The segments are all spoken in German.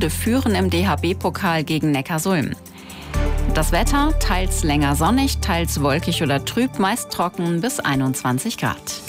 Buxtehude führen im DHB-Pokal gegen Neckarsulm. Das Wetter, teils länger sonnig, teils wolkig oder trüb, meist trocken bis 21 Grad.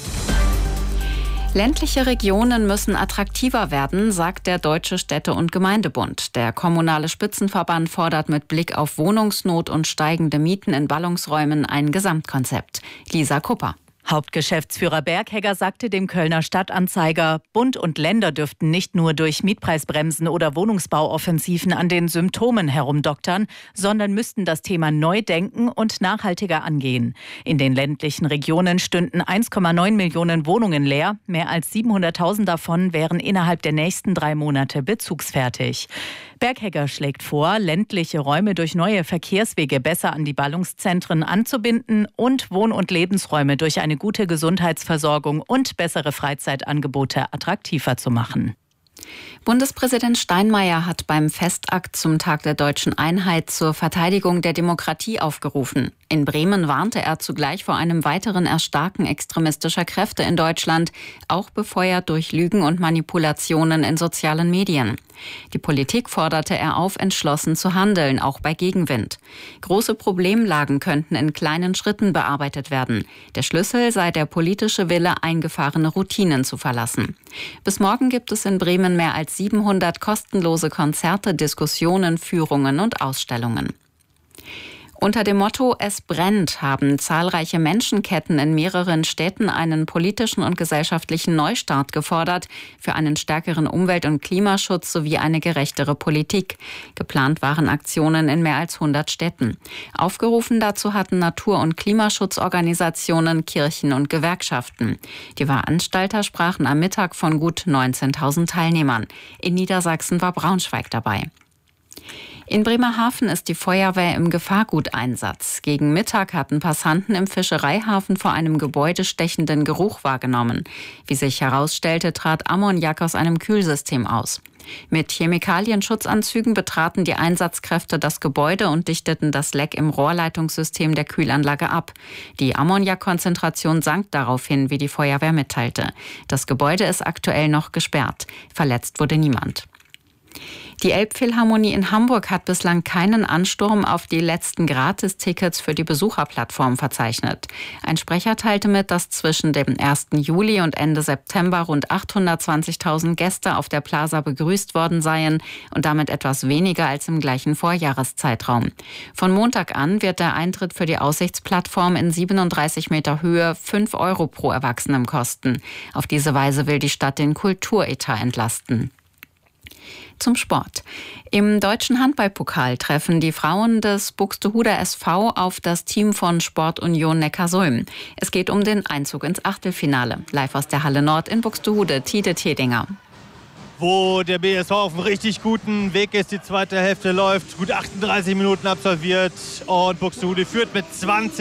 Ländliche Regionen müssen attraktiver werden, sagt der Deutsche Städte- und Gemeindebund. Der kommunale Spitzenverband fordert mit Blick auf Wohnungsnot und steigende Mieten in Ballungsräumen ein Gesamtkonzept. Lisa Kupper. Hauptgeschäftsführer Berghegger sagte dem Kölner Stadtanzeiger, Bund und Länder dürften nicht nur durch Mietpreisbremsen oder Wohnungsbauoffensiven an den Symptomen herumdoktern, sondern müssten das Thema neu denken und nachhaltiger angehen. In den ländlichen Regionen stünden 1,9 Millionen Wohnungen leer. Mehr als 700.000 davon wären innerhalb der nächsten 3 Monate bezugsfertig. Berghegger schlägt vor, ländliche Räume durch neue Verkehrswege besser an die Ballungszentren anzubinden und Wohn- und Lebensräume durch eine gute Gesundheitsversorgung und bessere Freizeitangebote attraktiver zu machen. Bundespräsident Steinmeier hat beim Festakt zum Tag der Deutschen Einheit zur Verteidigung der Demokratie aufgerufen. In Bremen warnte er zugleich vor einem weiteren Erstarken extremistischer Kräfte in Deutschland, auch befeuert durch Lügen und Manipulationen in sozialen Medien. Die Politik forderte er auf, entschlossen zu handeln, auch bei Gegenwind. Große Problemlagen könnten in kleinen Schritten bearbeitet werden. Der Schlüssel sei der politische Wille, eingefahrene Routinen zu verlassen. Bis morgen gibt es in Bremen mehr als 700 kostenlose Konzerte, Diskussionen, Führungen und Ausstellungen. Unter dem Motto »Es brennt« haben zahlreiche Menschenketten in mehreren Städten einen politischen und gesellschaftlichen Neustart gefordert für einen stärkeren Umwelt- und Klimaschutz sowie eine gerechtere Politik. Geplant waren Aktionen in mehr als 100 Städten. Aufgerufen dazu hatten Natur- und Klimaschutzorganisationen, Kirchen und Gewerkschaften. Die Veranstalter sprachen am Mittag von gut 19.000 Teilnehmern. In Niedersachsen war Braunschweig dabei. In Bremerhaven ist die Feuerwehr im Gefahrguteinsatz. Gegen Mittag hatten Passanten im Fischereihafen vor einem Gebäude stechenden Geruch wahrgenommen. Wie sich herausstellte, trat Ammoniak aus einem Kühlsystem aus. Mit Chemikalienschutzanzügen betraten die Einsatzkräfte das Gebäude und dichteten das Leck im Rohrleitungssystem der Kühlanlage ab. Die Ammoniakkonzentration sank daraufhin, wie die Feuerwehr mitteilte. Das Gebäude ist aktuell noch gesperrt. Verletzt wurde niemand. Die Elbphilharmonie in Hamburg hat bislang keinen Ansturm auf die letzten Gratistickets für die Besucherplattform verzeichnet. Ein Sprecher teilte mit, dass zwischen dem 1. Juli und Ende September rund 820.000 Gäste auf der Plaza begrüßt worden seien und damit etwas weniger als im gleichen Vorjahreszeitraum. Von Montag an wird der Eintritt für die Aussichtsplattform in 37 Meter Höhe 5 € pro Erwachsenen kosten. Auf diese Weise will die Stadt den Kulturetat entlasten. Zum Sport. Im deutschen Handballpokal treffen die Frauen des Buxtehuder SV auf das Team von Sportunion Neckarsulm. Es geht um den Einzug ins Achtelfinale. Live aus der Halle Nord in Buxtehude, Tide Tedinger. Wo der BSV auf einem richtig guten Weg ist, die zweite Hälfte läuft, gut 38 Minuten absolviert und Buxtehude führt mit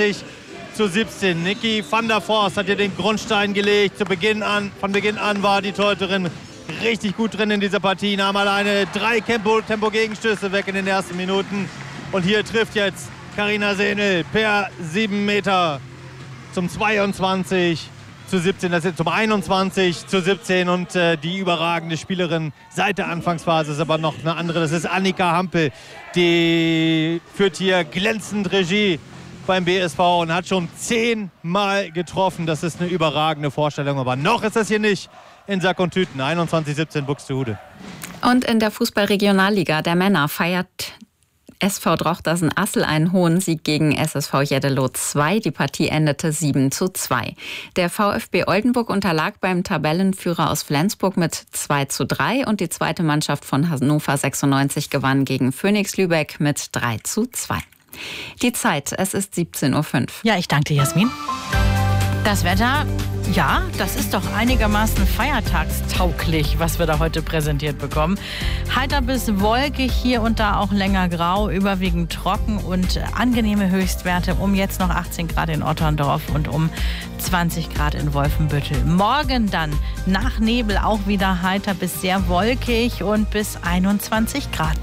20:17. Niki van der Forst hat hier den Grundstein gelegt. Von Beginn an war die Torhüterin richtig gut drin in dieser Partie. Nahm alleine 3 Tempo-Gegenstöße weg in den ersten Minuten. Und hier trifft jetzt Karina Sehnel per 7 Meter zum 22:17, das ist zum 21:17. Und die überragende Spielerin seit der Anfangsphase ist aber noch eine andere. Das ist Annika Hampel. Die führt hier glänzend Regie beim BSV und hat schon 10-mal getroffen. Das ist eine überragende Vorstellung. Aber noch ist das hier nicht in Sack und Tüten. 21:17 Buxtehude. Und in der Fußball-Regionalliga der Männer feiert SV Drochtersen-Assel einen hohen Sieg gegen SSV Jeddelo 2. Die Partie endete 7:2. Der VfB Oldenburg unterlag beim Tabellenführer aus Flensburg mit 2:3 und die zweite Mannschaft von Hannover 96 gewann gegen Phoenix Lübeck mit 3:2. Die Zeit, es ist 17:05 Uhr. Ja, ich danke dir, Jasmin. Das Wetter, ja, das ist doch einigermaßen feiertagstauglich, was wir da heute präsentiert bekommen. Heiter bis wolkig, hier und da auch länger grau, überwiegend trocken und angenehme Höchstwerte. Um jetzt noch 18 Grad in Otterndorf und um 20 Grad in Wolfenbüttel. Morgen dann nach Nebel auch wieder heiter bis sehr wolkig und bis 21 Grad.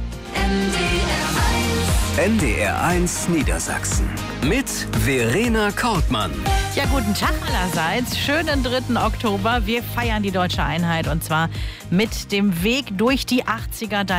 NDR 1 Niedersachsen mit Verena Kortmann. Ja, guten Tag allerseits. Schönen 3. Oktober. Wir feiern die Deutsche Einheit und zwar mit dem Weg durch die 80er dahin.